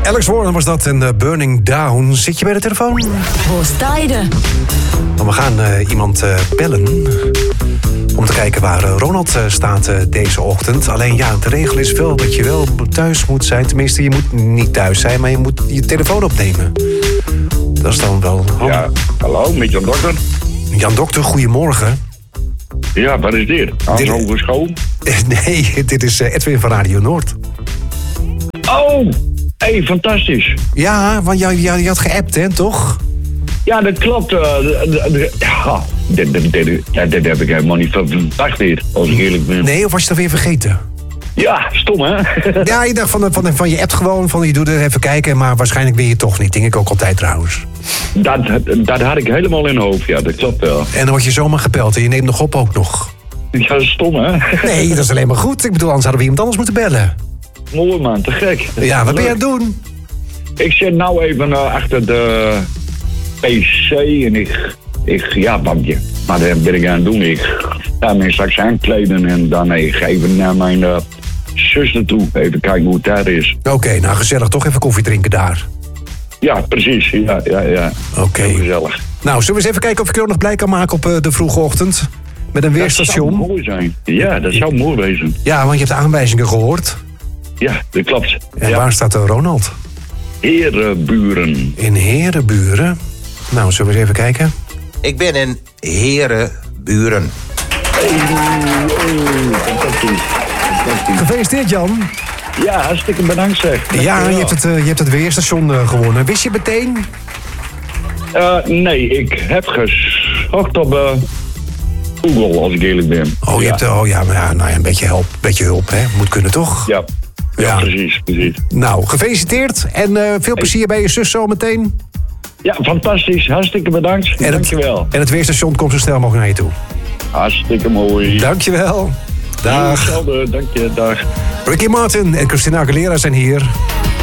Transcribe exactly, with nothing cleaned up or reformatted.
Alex Warren was dat en uh, Burning Down. Zit je bij de telefoon? Wo sta je? We gaan uh, iemand uh, bellen om te kijken waar uh, Ronald uh, staat uh, deze ochtend. Alleen ja, de regel is wel dat je wel thuis moet zijn. Tenminste, je moet niet thuis zijn, maar je moet je telefoon opnemen. Dat is dan wel... Oh. Ja, hallo, met Jan Dokter. Jan Dokter, goedemorgen. Ja, wat is dit? Aan de hogeschool? Nee, dit is uh, Edwin van Radio Noord. Oh, hé, hey, fantastisch. Ja, want je, je, je had geappt, hè, toch? Ja, dat klopt. Uh, de, de, ja, dit, dit, dit, ja, dit heb ik helemaal niet verwacht weer, als ik eerlijk ben. Nee, of was je dat weer vergeten? Ja, stom, hè? Ja, je dacht van, van, van je appt gewoon, van je doet er even kijken, maar waarschijnlijk ben je toch niet. Denk ik ook altijd trouwens. Dat, dat had ik helemaal in mijn hoofd, ja, dat klopt wel. En dan word je zomaar gebeld en je neemt nog op ook nog. Ja, dat is stom, hè? Nee, dat is alleen maar goed. Ik bedoel, anders hadden we iemand anders moeten bellen. Mooi, man, te gek. Ja, wat ben je aan het doen? Ik zit nou even uh, achter de P C en ik, ik ja, wat je, maar dat ben ik aan het doen. Ik ga me straks aankleden en dan even naar mijn uh, zuster toe. Even kijken hoe het daar is. Oké, okay, nou gezellig. Toch even koffie drinken daar. Ja, precies. Ja, ja, ja. Oké. Okay. Gezellig. Nou, zullen we eens even kijken of ik je ook nog blij kan maken op uh, de vroege ochtend? Met een weerstation. Dat zou mooi zijn. Ja, dat zou mooi wezen. Ja, want je hebt de aanwijzingen gehoord. Ja, dat klopt. En ja. Waar staat de Ronald? Herenburen. In Herenburen. Nou, zullen we eens even kijken? Ik ben in Herenburen. Hey, oh, fantastisch. fantastisch. Gefeliciteerd, Jan. Ja, hartstikke bedankt, zeg. Dank ja, je, je hebt, het, uh, je hebt het weerstation uh, gewonnen. Wist je meteen? Uh, nee, ik heb gezocht op uh, Google, als ik eerlijk ben. Oh, je ja. hebt, uh, oh ja, maar ja, nou ja, een beetje hulp, beetje hulp, hè? Moet kunnen, toch? Ja. Ja, ja, precies, precies. Nou, gefeliciteerd en uh, veel plezier hey. bij je zus zo meteen. Ja, fantastisch. Hartstikke bedankt. En Dankjewel. Het, en het weerstation komt zo snel mogelijk naar je toe. Hartstikke mooi. Dankjewel. Dag. Hetzelfde, dank je, dag. Ricky Martin en Christina Aguilera zijn hier.